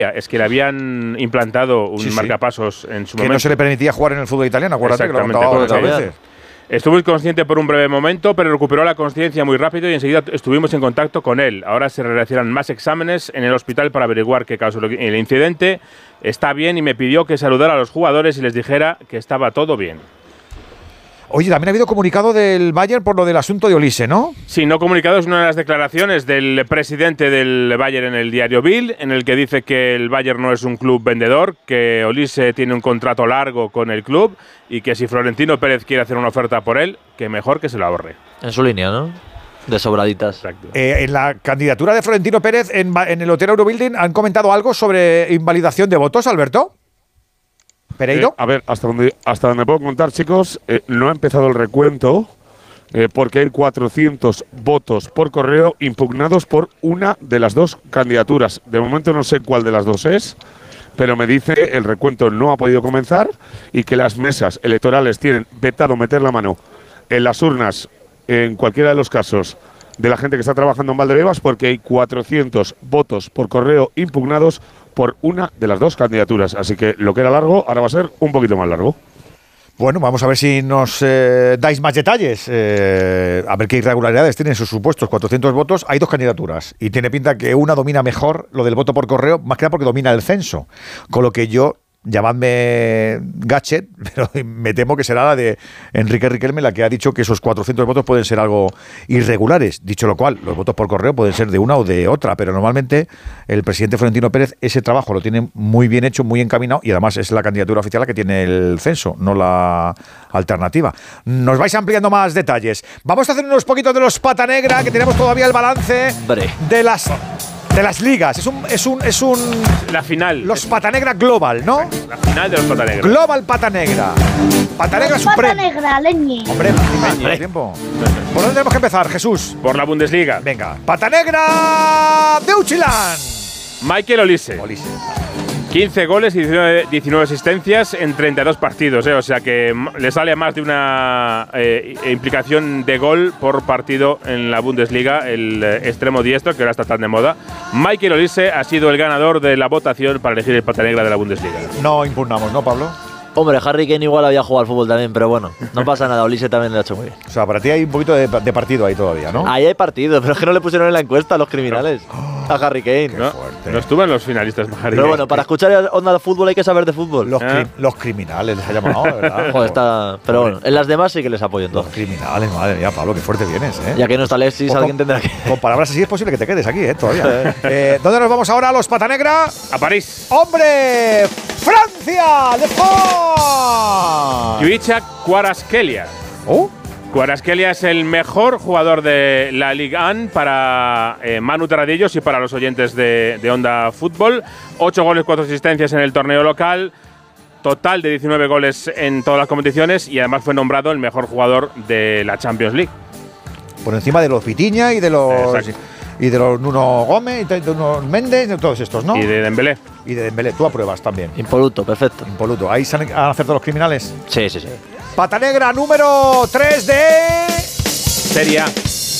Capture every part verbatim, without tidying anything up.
es que le habían implantado un sí, marcapasos sí. en su que momento. Que no se le permitía jugar en el fútbol italiano, acuérdate que lo han acabado otras veces. Estuvo inconsciente por un breve momento, pero recuperó la conciencia muy rápido y enseguida estuvimos en contacto con él. Ahora se realizarán más exámenes en el hospital para averiguar qué causó el incidente. Está bien y me pidió que saludara a los jugadores y les dijera que estaba todo bien. Oye, también ha habido comunicado del Bayern por lo del asunto de Olise, ¿no? Sí, no comunicado, es una de las declaraciones del presidente del Bayern en el diario Bild, en el que dice que el Bayern no es un club vendedor, que Olise tiene un contrato largo con el club y que si Florentino Pérez quiere hacer una oferta por él, que mejor que se lo ahorre. En su línea, ¿no? De sobraditas. Exacto. Eh, en la candidatura de Florentino Pérez en, en el Hotel Eurobuilding han comentado algo sobre invalidación de votos, Alberto. ¿Pereiro? Eh, a ver, hasta donde, hasta donde puedo contar, chicos, eh, no ha empezado el recuento eh, porque hay cuatrocientos votos por correo impugnados por una de las dos candidaturas. De momento no sé cuál de las dos es, pero me dice que el recuento no ha podido comenzar y que las mesas electorales tienen vetado meter la mano en las urnas, en cualquiera de los casos, de la gente que está trabajando en Valdebebas, porque hay cuatrocientos votos por correo impugnados por una de las dos candidaturas. Así que lo que era largo, ahora va a ser un poquito más largo. Bueno, vamos a ver si nos eh, dais más detalles. Eh, a ver qué irregularidades tienen sus supuestos cuatrocientos votos. Hay dos candidaturas y tiene pinta que una domina mejor lo del voto por correo, más que nada porque domina el censo. Con lo que yo, llamadme gadget, pero me temo que será la de Enrique Riquelme la que ha dicho que esos cuatrocientos votos pueden ser algo irregulares. Dicho lo cual, los votos por correo pueden ser de una o de otra, pero normalmente el presidente Florentino Pérez ese trabajo lo tiene muy bien hecho, muy encaminado y además es la candidatura oficial la que tiene el censo, no la alternativa. Nos vais ampliando más detalles. Vamos a hacer unos poquitos de los pata negra, que tenemos todavía el balance Bre. de las... De las ligas, es un, es un, es un… La final. Los Pata Negra Global, ¿no? La final de los Pata Negra. Global Pata Negra. Pata Negra Supreme. Pata Negra, leñe. Hombre, Leñe, tiempo. ¿Por dónde tenemos que empezar, Jesús? Por la Bundesliga. Venga, Pata Negra Deutschland. Michael Olise. Olise. quince goles y diecinueve, diecinueve asistencias en treinta y dos partidos, ¿eh? O sea que le sale a más de una eh, implicación de gol por partido en la Bundesliga, el eh, extremo diestro, que ahora está tan de moda. Michael Olise ha sido el ganador de la votación para elegir el pata negra de la Bundesliga. No impugnamos, ¿no, Pablo? Hombre, Harry Kane igual había jugado al fútbol también, pero bueno, no pasa nada, Olise también lo ha hecho muy bien. O sea, para ti hay un poquito de, de partido ahí todavía, ¿no? Ahí hay partido, pero es que no le pusieron en la encuesta a los criminales. A Harry Kane. No, no estuvo en los finalistas, Harry Kane. Pero bueno, para escuchar Onda de Fútbol hay que saber de fútbol. Los, ¿Eh? cri los criminales les ha llamado, ¿verdad? Joder, está… Pero bueno, en las demás sí que les apoyo en todo. Los criminales, madre mía, Pablo, qué fuerte vienes, ¿eh? Ya que no está Alexis, Con- alguien tendrá que… Con palabras así es posible que te quedes aquí, ¿eh? Todavía. eh, ¿Dónde nos vamos ahora, los Pata Negra? A París. ¡Hombre! ¡Francia! ¡Le Fort! Kvicha Kvaratskhelia. ¿Oh? Kvaratskhelia es el mejor jugador de la Ligue uno para eh, Manu Terradillos y para los oyentes de, de Onda Fútbol. ocho goles, cuatro asistencias en el torneo local. Total de diecinueve goles en todas las competiciones y además fue nombrado el mejor jugador de la Champions League. Por encima de los Pitiña y de los… Exacto. Y de los Nuno Gómez, y de Nuno Méndez, de todos estos, ¿no? Y de Dembélé. Y de Dembélé. Tú apruebas también. Impoluto, perfecto. Impoluto. Ahí se han, han acertado los criminales. Sí, sí, sí. Pata Negra número tres de… Serie A.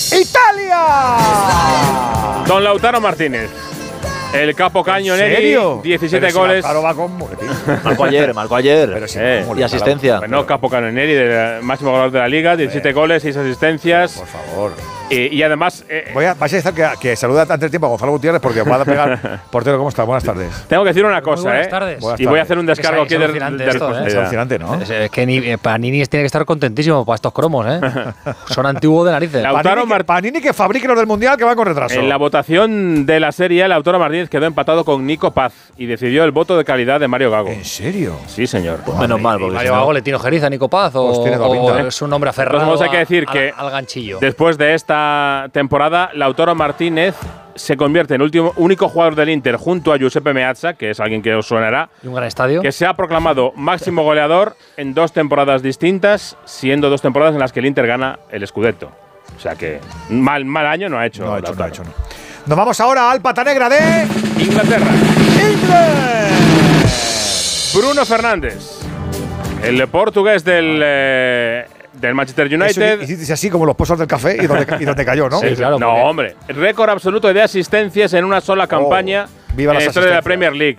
¡Italia! Don Lautaro Martínez. El capo Cañoneri, serio? diecisiete Pero si goles. Lautaro va con muletín. Marcó ayer, marcó ayer. Pero si Eh, ¿cómo y le- asistencia. Bueno, capo Cañoneri, del máximo goleador de la liga, diecisiete goles, seis asistencias. Por favor. Y, y además, eh, Voy a, vais a decir que, que saluda antes de tiempo a Gonzalo Gutiérrez porque va a pegar. Portero, ¿cómo está? Buenas tardes. tengo que decir una cosa, buenas ¿eh? tardes. Buenas Y voy a tardes. hacer un descargo Es que aquí de, es alucinante de esto, ¿eh? Es responsabilidad. alucinante, ¿no? Es, es que ni, eh, Panini tiene que estar contentísimo para estos cromos, ¿eh? Son antiguos de narices. La- Lautaro Panini, que, Mart- Panini que fabrique los del Mundial que va con retraso. En la votación de la serie, Lautaro Martínez quedó empatado con Nico Paz y decidió el voto de calidad de Mario Gago. ¿En serio? Sí, señor. Pues menos mal, porque si Mario no… Gago le tiene ojeriza a Nico Paz o, Pues tiene toda o pinta, ¿eh? es un hombre aferrado Entonces, hay que a- decir al- que al ganchillo. Después de esta temporada, Lautaro Martínez se convierte en el último, único jugador del Inter junto a Giuseppe Meazza, que es alguien que os sonará, Y un gran estadio. que se ha proclamado máximo goleador en dos temporadas distintas, siendo dos temporadas en las que el Inter gana el Scudetto. O sea que mal, mal año no ha hecho. No ha hecho, no Lautaro. ha hecho, no. Nos vamos ahora al Pata Negra de… Inglaterra. England. Bruno Fernández, el portugués del, eh, del Manchester United. Eso, hiciste así como los pozos del café y donde, y donde cayó, ¿no? Sí, claro, No, porque- hombre. Récord absoluto de asistencias en una sola campaña viva en la las historia de la asistencias. Premier League.